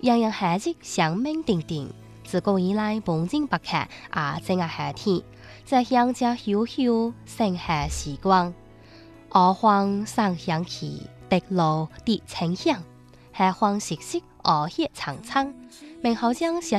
样样下節香茗鼎鼎，自古以來風景百客啊，正係夏天，在鄉家悠悠，盛夏時光，鵝黃上香氣，滴露滴清香，夏黃色色，鵝葉蒼蒼，名好將